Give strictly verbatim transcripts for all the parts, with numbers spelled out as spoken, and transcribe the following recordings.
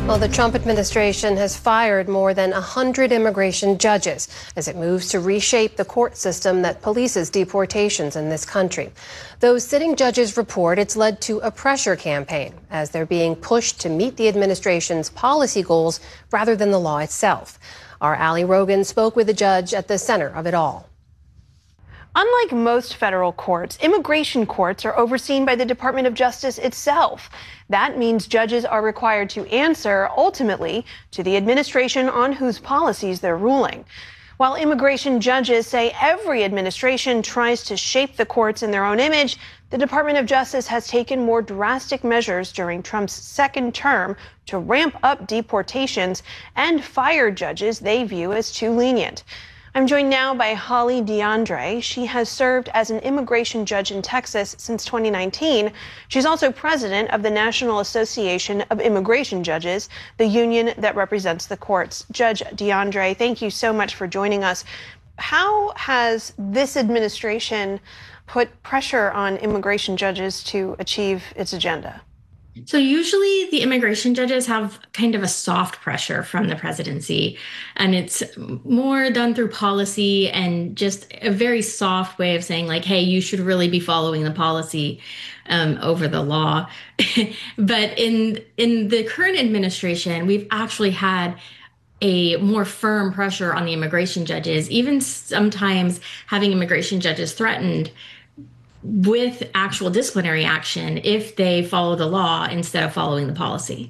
Well, the Trump administration has fired more than one hundred immigration judges as it moves to reshape the court system that polices deportations in this country. Those sitting judges report it's led to a pressure campaign as they're being pushed to meet the administration's policy goals rather than the law itself. Our Ali Rogan spoke with the judge at the center of it all. Unlike most federal courts, immigration courts are overseen by the Department of Justice itself. That means judges are required to answer, ultimately, to the administration on whose policies they're ruling. While immigration judges say every administration tries to shape the courts in their own image, the Department of Justice has taken more drastic measures during Trump's second term to ramp up deportations and fire judges they view as too lenient. I'm joined now by Holly DeAndre. She has served as an immigration judge in Texas since twenty nineteen. She's also president of the National Association of Immigration Judges, the union that represents the courts. Judge DeAndre, thank you so much for joining us. How has this administration put pressure on immigration judges to achieve its agenda? So usually the immigration judges have kind of a soft pressure from the presidency, and it's more done through policy and just a very soft way of saying like, hey, you should really be following the policy um, over the law. But in in the current administration, we've actually had a more firm pressure on the immigration judges, even sometimes having immigration judges threatened with actual disciplinary action if they follow the law instead of following the policy.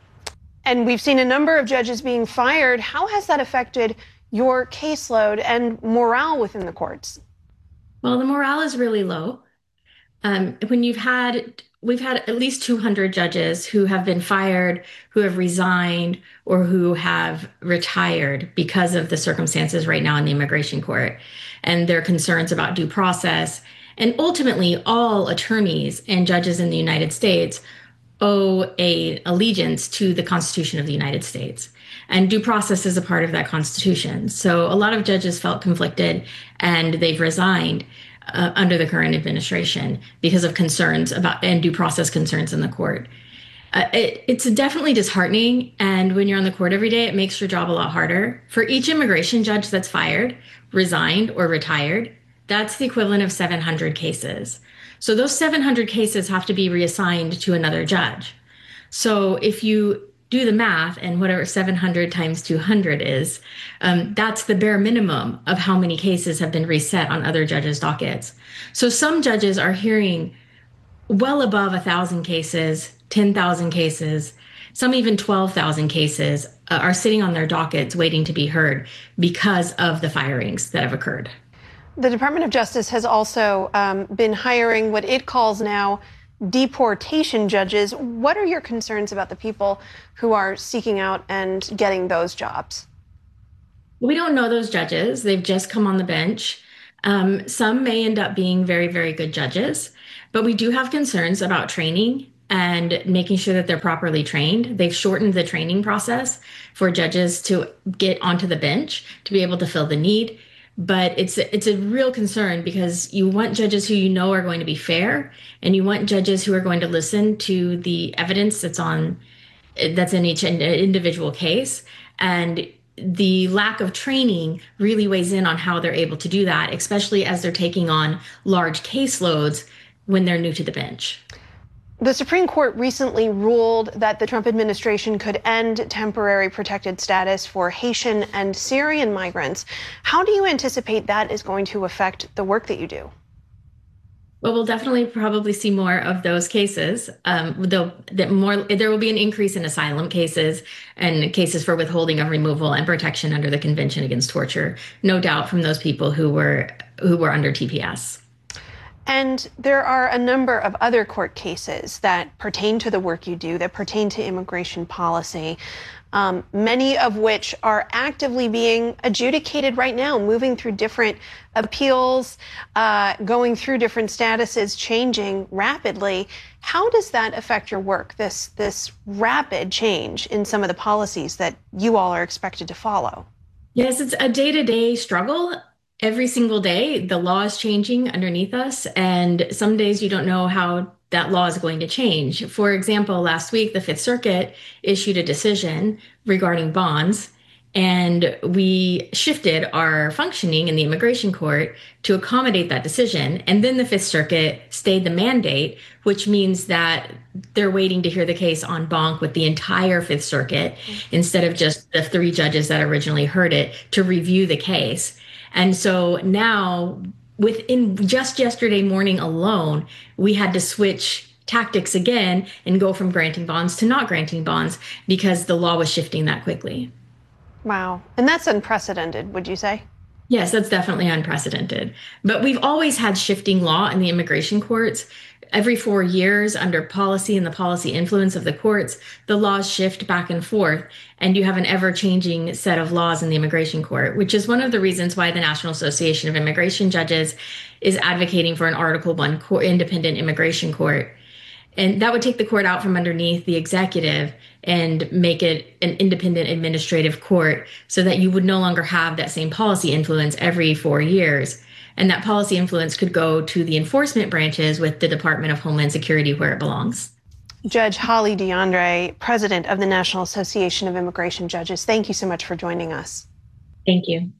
And we've seen a number of judges being fired. How has that affected your caseload and morale within the courts? Well, the morale is really low. Um, when you've had, we've had at least two hundred judges who have been fired, who have resigned, or who have retired because of the circumstances right now in the immigration court and their concerns about due process. And ultimately, all attorneys and judges in the United States owe a allegiance to the Constitution of the United States. And due process is a part of that Constitution. So a lot of judges felt conflicted and they've resigned uh, under the current administration because of concerns about and due process concerns in the court. Uh, it, it's definitely disheartening. And when you're on the court every day, it makes your job a lot harder. For each immigration judge that's fired, resigned, or retired, that's the equivalent of seven hundred cases. So those seven hundred cases have to be reassigned to another judge. So if you do the math and whatever seven hundred times two hundred is, um, that's the bare minimum of how many cases have been reset on other judges' dockets. So some judges are hearing well above one thousand cases, ten thousand cases, some even twelve thousand cases uh, are sitting on their dockets waiting to be heard because of the firings that have occurred. The Department of Justice has also um, been hiring what it calls now deportation judges. What are your concerns about the people who are seeking out and getting those jobs? We don't know those judges. They've just come on the bench. Um, some may end up being very, very good judges, but we do have concerns about training and making sure that they're properly trained. They've shortened the training process for judges to get onto the bench to be able to fill the need. But it's it's a real concern because you want judges who you know are going to be fair, and you want judges who are going to listen to the evidence that's on that's in each individual case. And the lack of training really weighs in on how they're able to do that, especially as they're taking on large caseloads when they're new to the bench. The Supreme Court recently ruled that the Trump administration could end temporary protected status for Haitian and Syrian migrants. How do you anticipate that is going to affect the work that you do? Well, we'll definitely probably see more of those cases. Um, though that more, there will be an increase in asylum cases and cases for withholding of removal and protection under the Convention Against Torture, no doubt, from those people who were who were under T P S. And there are a number of other court cases that pertain to the work you do, that pertain to immigration policy, um, many of which are actively being adjudicated right now, moving through different appeals, uh, going through different statuses, changing rapidly. How does that affect your work, this, this rapid change in some of the policies that you all are expected to follow? Yes, it's a day-to-day struggle. Every single day, the law is changing underneath us, and some days you don't know how that law is going to change. For example, last week, the Fifth Circuit issued a decision regarding bonds, and we shifted our functioning in the immigration court to accommodate that decision. And then the Fifth Circuit stayed the mandate, which means that they're waiting to hear the case en banc with the entire Fifth Circuit instead of just the three judges that originally heard it to review the case. And so now, within just yesterday morning alone, we had to switch tactics again and go from granting bonds to not granting bonds because the law was shifting that quickly. Wow. And that's unprecedented, would you say? Yes, that's definitely unprecedented. But we've always had shifting law in the immigration courts. Every four years, under policy and the policy influence of the courts, the laws shift back and forth, and you have an ever-changing set of laws in the immigration court, which is one of the reasons why the National Association of Immigration Judges is advocating for an Article One court, independent immigration court. And that would take the court out from underneath the executive and make it an independent administrative court so that you would no longer have that same policy influence every four years. And that policy influence could go to the enforcement branches with the Department of Homeland Security where it belongs. Judge Holly DeAndre, president of the National Association of Immigration Judges, thank you so much for joining us. Thank you.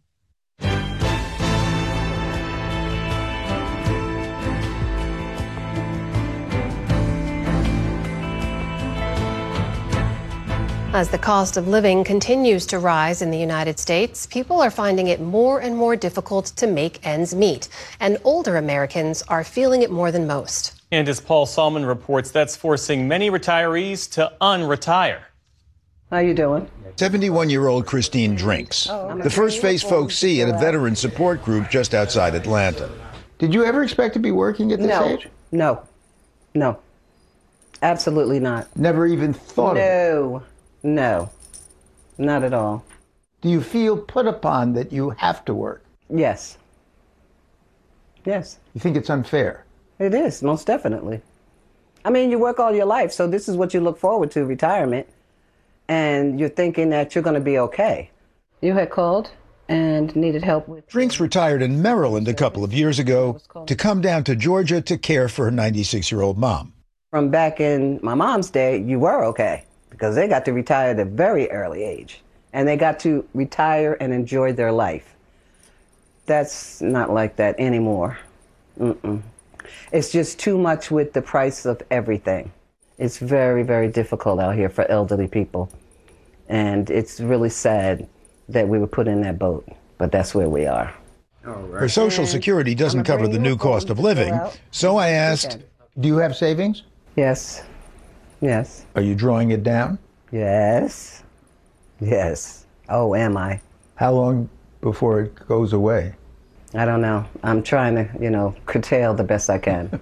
As the cost of living continues to rise in the United States, people are finding it more and more difficult to make ends meet. And older Americans are feeling it more than most. And as Paul Salmon reports, that's forcing many retirees to unretire. How you doing? seventy-one-year-old Christine drinks. Oh, the first face folks see at a veteran support group just outside Atlanta. Did you ever expect to be working at this no. age? No. No. Absolutely not. Never even thought no. of it? No. No, not at all. Do you feel put upon that you have to work? Yes. Yes. You think it's unfair? It is, most definitely. I mean, you work all your life, so this is what you look forward to, retirement, and you're thinking that you're going to be okay. You had called and needed help with... Drinks retired in Maryland a couple of years ago to come down to Georgia to care for her ninety-six-year-old mom. From back in my mom's day, you were okay, because they got to retire at a very early age, and they got to retire and enjoy their life. That's not like that anymore. Mm-mm. It's just too much with the price of everything. It's very, very difficult out here for elderly people, and it's really sad that we were put in that boat, but that's where we are. Her Social Security doesn't cover the new cost of living, so I asked, do you have savings? Yes. Yes. Are you drawing it down? Yes. Yes. Oh, am I? How long before it goes away? I don't know. I'm trying to, you know, curtail the best I can.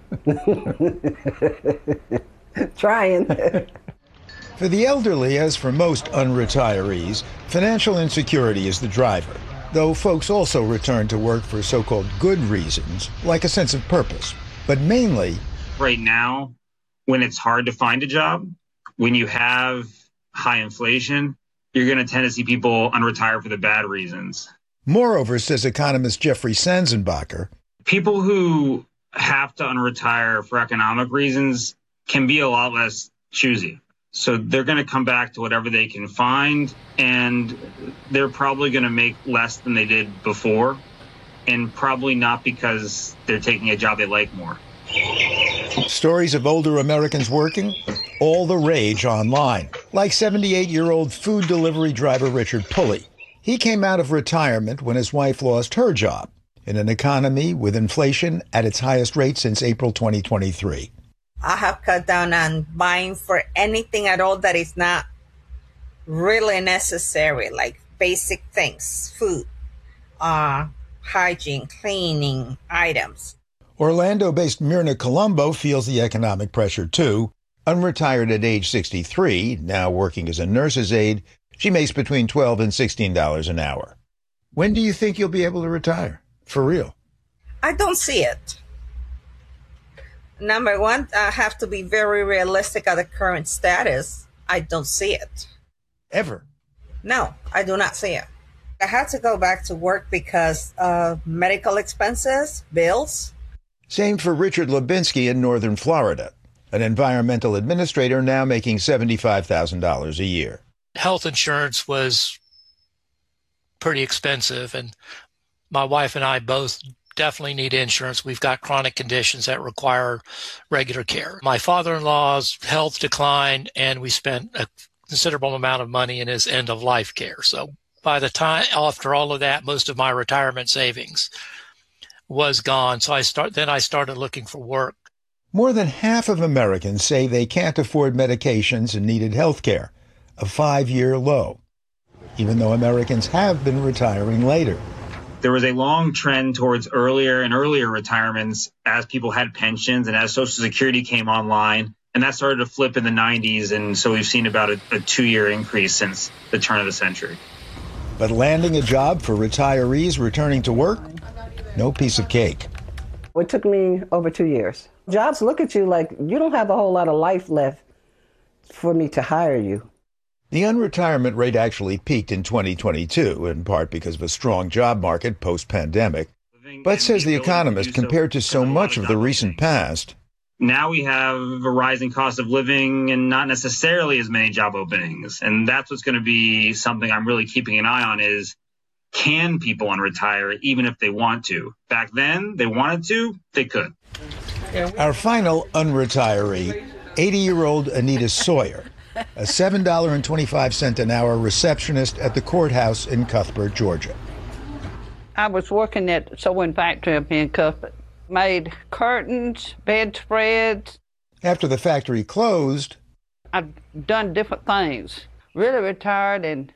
Trying. For the elderly, as for most unretirees, financial insecurity is the driver, though folks also return to work for so-called good reasons, like a sense of purpose. But mainly... Right now, when it's hard to find a job, when you have high inflation, you're going to tend to see people unretire for the bad reasons. Moreover, says economist Jeffrey Sanzenbacher, people who have to unretire for economic reasons can be a lot less choosy. So they're going to come back to whatever they can find, and they're probably going to make less than they did before, and probably not because they're taking a job they like more. Stories of older Americans working, all the rage online, like seventy-eight-year-old food delivery driver Richard Pulley. He came out of retirement when his wife lost her job in an economy with inflation at its highest rate since April twenty twenty-three. I have cut down on buying for anything at all that is not really necessary, like basic things, food, uh, hygiene, cleaning items. Orlando-based Myrna Colombo feels the economic pressure, too. Unretired at age sixty-three, now working as a nurse's aide, she makes between twelve dollars and sixteen dollars an hour. When do you think you'll be able to retire? For real? I don't see it. Number one, I have to be very realistic at the current status. I don't see it. Ever? No, I do not see it. I had to go back to work because of medical expenses, bills. Same for Richard Lubinsky in northern Florida. an environmental administrator now making seventy-five thousand dollars a year. Health insurance was pretty expensive, and my wife and I both definitely need insurance. We've got chronic conditions that require regular care. My father-in-law's health declined, and we spent a considerable amount of money in his end-of-life care. So by the time, after all of that, most of my retirement savings was gone. So I start, then I started looking for work. More than half of Americans say they can't afford medications and needed health care, a five-year low, even though Americans have been retiring later. There was a long trend towards earlier and earlier retirements as people had pensions and as Social Security came online. And that started to flip in the nineties. And so we've seen about a, a two-year increase since the turn of the century. But landing a job for retirees returning to work, no piece of cake. It took me over two years. Jobs look at you like you don't have a whole lot of life left for me to hire you. The unretirement rate actually peaked in twenty twenty-two, in part because of a strong job market post-pandemic. But, says The Economist, compared to so much of the recent past, now we have a rising cost of living and not necessarily as many job openings. And that's what's going to be something I'm really keeping an eye on is, can people unretire even if they want to? Back then, they wanted to, they could. Our final unretiree, eighty-year-old Anita Sawyer, a seven dollars and twenty-five cents an hour receptionist at the courthouse in Cuthbert, Georgia. I was working at a sewing factory up in Cuthbert. Made curtains, bedspreads. After the factory closed, I've done different things. Really retired in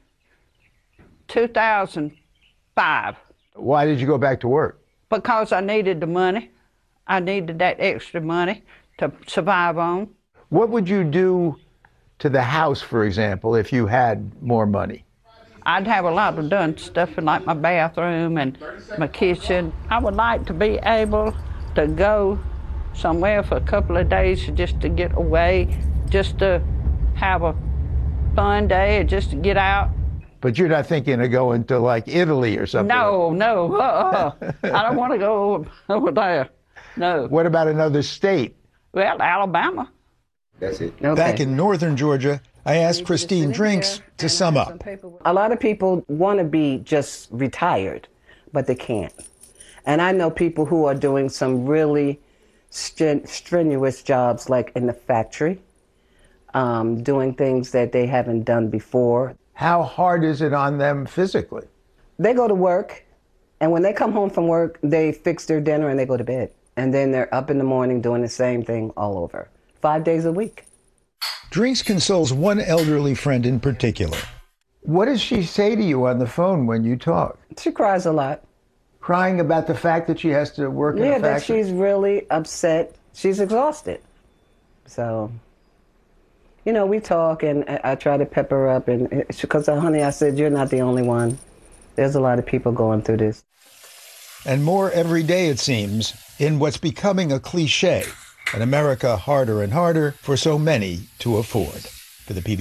two thousand five. Why did you go back to work? Because I needed the money. I needed that extra money to survive on. What would you do to the house, for example, if you had more money? I'd have a lot of done stuff in like my bathroom and my kitchen. I would like to be able to go somewhere for a couple of days just to get away, just to have a fun day, or just to get out. But you're not thinking of going to like Italy or something? No, no. Uh-uh. I don't want to go over there. No. What about another state? Well, Alabama. That's it. Okay. Back in northern Georgia, I asked Christine Drinks to sum up. A lot of people want to be just retired, but they can't. And I know people who are doing some really stren- strenuous jobs, like in the factory, um, doing things that they haven't done before. How hard is it on them physically? They go to work, and when they come home from work, they fix their dinner and they go to bed. And then they're up in the morning doing the same thing all over, five days a week. Drinks consoles one elderly friend in particular. What does she say to you on the phone when you talk? She cries a lot. Crying about the fact that she has to work in Yeah, a that factory? she's really upset. She's exhausted. So, you know, we talk, and I, I try to pep her up, and because, honey, I said, you're not the only one. There's a lot of people going through this. And more every day, it seems, in what's becoming a cliche, an America harder and harder for so many to afford. For the P B S